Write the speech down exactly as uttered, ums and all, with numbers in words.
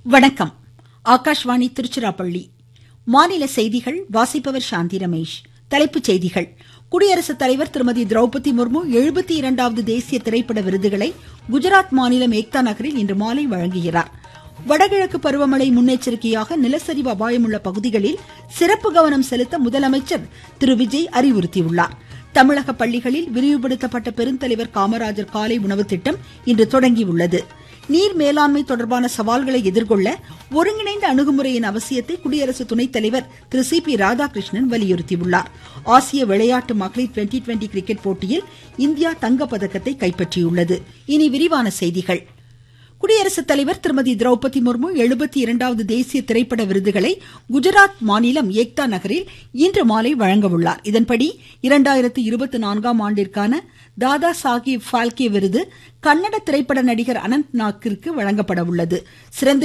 வணக்கம். ஆகாஷ்வாணி திருச்சிராப்பள்ளி. மாநில செய்திகள் வாசிப்பவர் சாந்தி ரமேஷ். தலைப்புச் செய்திகள். குடியரசுத் தலைவர் திருமதி திரௌபதி முர்மு எழுபத்தி இரண்டாவது தேசிய திரைப்பட விருதுகளை குஜராத் மாநிலம் ஏக்தா நகரில் இன்று மாலை வழங்குகிறார். வடகிழக்கு பருவமழை முன்னெச்சரிக்கையாக நிலச்சரிவு அபாயமுள்ள பகுதிகளில் சிறப்பு கவனம் செலுத்த முதலமைச்சர் திரு விஜய் அறிவுறுத்தியுள்ளார். தமிழக பள்ளிகளில் விரிவுபடுத்தப்பட்ட பெருந்தலைவர் காமராஜர் காலை உணவு திட்டம் இன்று தொடங்கியுள்ளது. நீர் மேலாண்மை தொடர்பான சவால்களை எதிர்கொள்ள ஒருங்கிணைந்த அணுகுமுறையின் அவசியத்தை குடியரசு துணைத் தலைவர் திரு சி பி ராதாகிருஷ்ணன் வலியுறுத்தியுள்ளார். ஆசிய விளையாட்டு மகளிர் டுவெண்டி டுவெண்டி கிரிக்கெட் போட்டியில் இந்தியா தங்கப்பதக்கத்தை கைப்பற்றியுள்ளது. இனி விரிவான செய்திகள். குடியரசுத் தலைவர் திருமதி திரௌபதி முர்மு எழுபத்தி இரண்டாவது தேசிய திரைப்பட விருதுகளை குஜராத் மாநிலம் ஏக்தா நகரில் இன்று மாலை வழங்க உள்ளார். இதன்படி இரண்டாயிரத்து இருபத்தி நான்காம் ஆண்டிற்கான தாதா சாஹிப் பால்கே விருது கன்னட திரைப்பட நடிகர் அனந்த் நாக்கிற்கு வழங்கப்பட உள்ளது. சிறந்த